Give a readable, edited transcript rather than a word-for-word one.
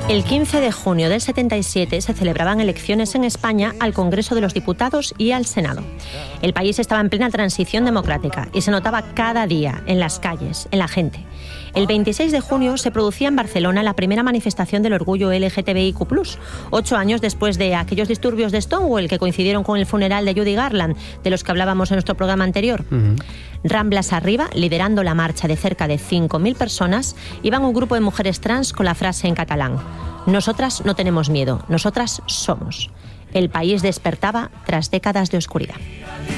El 15 de junio del 77 se celebraban elecciones en España al Congreso de los Diputados y al Senado. El país estaba en plena transición democrática y se notaba cada día en las calles, en la gente. El 26 de junio se producía en Barcelona la primera manifestación del orgullo LGTBIQ+, 8 años después de aquellos disturbios de Stonewall que coincidieron con el funeral de Judy Garland, de los que hablábamos en nuestro programa anterior. Ramblas arriba, liderando la marcha de cerca de 5.000 personas, iban un grupo de mujeres trans con la frase en catalán: "Nosotras no tenemos miedo, nosotras somos". El país despertaba tras décadas de oscuridad.